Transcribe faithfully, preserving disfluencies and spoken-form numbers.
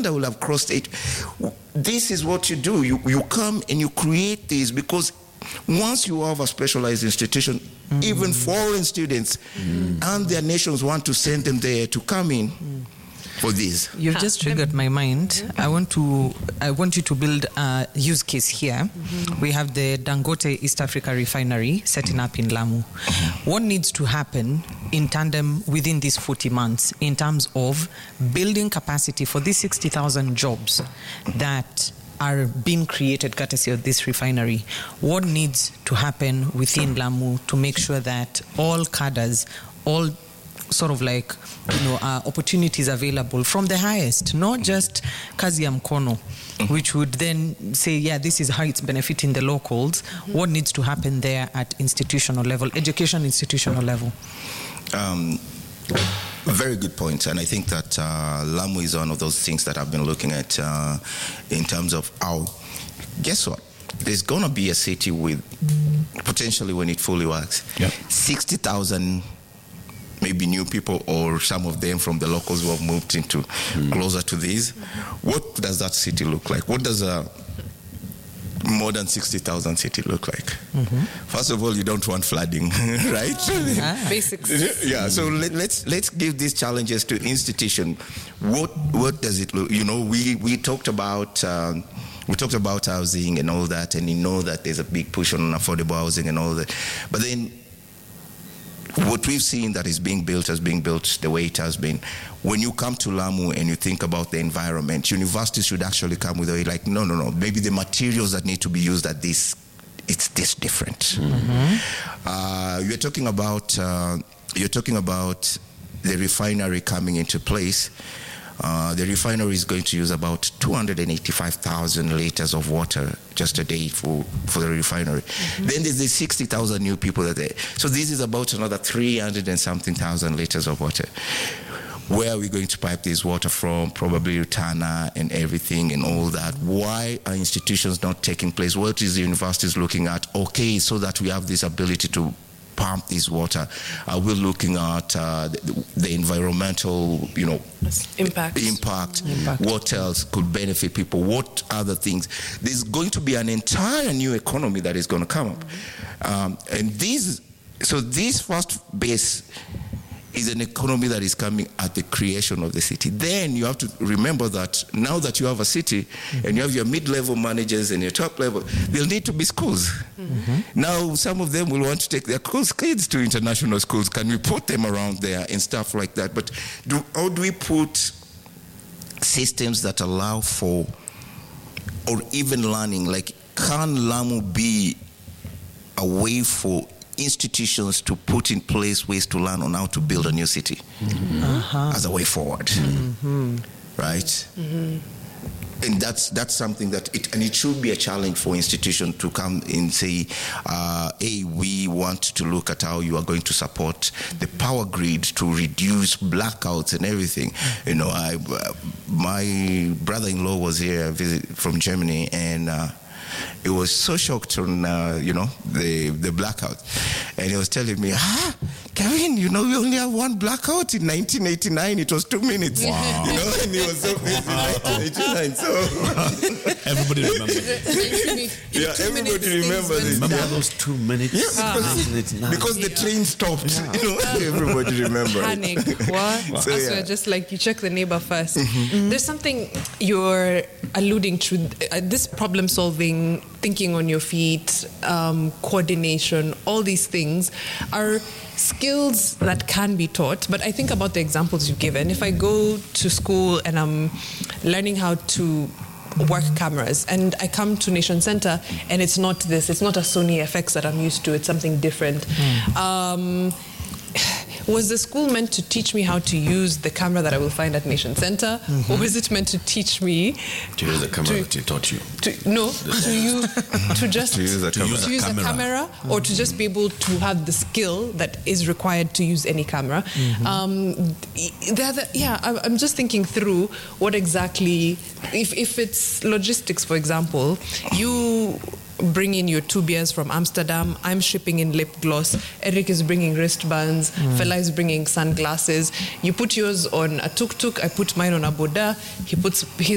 Uganda will have crossed it. This is what you do. You, you come and you create this, because once you have a specialized institution, mm-hmm. even foreign students mm-hmm. and their nations want to send them there to come in mm. for this. You've just triggered my mind. Mm-hmm. I want to I want you to build a use case here. Mm-hmm. We have the Dangote East Africa refinery setting up in Lamu. Mm-hmm. What needs to happen in tandem within these forty months in terms of building capacity for these sixty thousand jobs that are being created courtesy of this refinery? What needs to happen within Lamu to make sure that all cadres, all sort of like, you know, uh, opportunities available from the highest, not just kazi ya mkono, which would then say, yeah, this is how it's benefiting the locals. Mm-hmm. What needs to happen there at institutional level, education institutional level? Um, Very good point, and I think that uh, Lamu is one of those things that I've been looking at uh, in terms of how, guess what? There's going to be a city with, potentially when it fully works, yep. sixty thousand maybe new people, or some of them from the locals who have moved into mm. closer to these. What does that city look like? What does a more than sixty thousand city look like? Mm-hmm. First of all, you don't want flooding, right? Ah. Basics. Yeah, so let, let's let's give these challenges to institution. What what does it look? You know, we we talked about um, we talked about housing and all that, and you know that there's a big push on affordable housing and all that. But then, what we've seen that is being built has been built the way it has been. When you come to Lamu and you think about the environment, universities should actually come with a way like, no, no, no, maybe the materials that need to be used at this, it's this different. Mm-hmm. Uh, you're talking about, uh, you're talking about the refinery coming into place. Uh, the refinery is going to use about two hundred eighty-five thousand liters of water just a day for, for the refinery. Mm-hmm. Then there's the sixty thousand new people that are there. So this is about another three hundred and something thousand liters of water. Where are we going to pipe this water from? Probably Rutana and everything and all that. Why are institutions not taking place? What is the universities looking at? Okay, so that we have this ability to pump this water. Are we looking at uh, the, the environmental, you know, impact. impact? Impact. What else could benefit people? What other things? There's going to be an entire new economy that is going to come up. Mm-hmm. Um, and this, so this first base is an economy that is coming at the creation of the city. Then you have to remember that now that you have a city mm-hmm. and you have your mid-level managers and your top level, there'll need to be schools. Mm-hmm. Now some of them will want to take their kids to international schools. Can we put them around there and stuff like that? But do, how do we put systems that allow for, or even learning, like can Lamu be a way for institutions to put in place ways to learn on how to build a new city mm-hmm. uh-huh. as a way forward, mm-hmm. right? Mm-hmm. And that's that's something that it and it should be a challenge for institutions to come and say, uh, hey, we want to look at how you are going to support the power grid to reduce blackouts and everything. Mm-hmm. You know, I uh, my brother-in-law was here visit from Germany, and uh, it was so shocked on, uh, you know, the, the blackout. And he was telling me, ah, Kevin, you know, we only have one blackout in nineteen eighty-nine. It was two minutes. Wow. You know, and he was so busy in nineteen eighty-nine. So everybody remembers. Yeah, everybody remembers. Remember yeah. those two minutes? Yeah, ah. because, because the train stopped. Yeah. You know, everybody remembers. Panic. What? Wow. So, yeah. Just like you check the neighbor first. Mm-hmm. Mm-hmm. There's something you're alluding to. Uh, this problem solving, thinking on your feet, um, coordination, all these things are skills that can be taught. But I think about the examples you've given. If I go to school and I'm learning how to work cameras and I come to Nation Center and it's not this, it's not a Sony F X that I'm used to, it's something different. Mm. Um, was the school meant to teach me how to use the camera that I will find at Nation Center? Mm-hmm. Or was it meant to teach me to use the camera to, that they taught you? To, no, to use, to just to use a to camera, use, to use camera. a camera mm-hmm. or to just be able to have the skill that is required to use any camera. Mm-hmm. Um, the other, yeah, I'm just thinking through what exactly, if, if it's logistics, for example, you bring in your two beers from Amsterdam, I'm shipping in lip gloss, Eric is bringing wristbands, mm. Fela is bringing sunglasses. You put yours on a tuk-tuk, I put mine on a boda, he puts his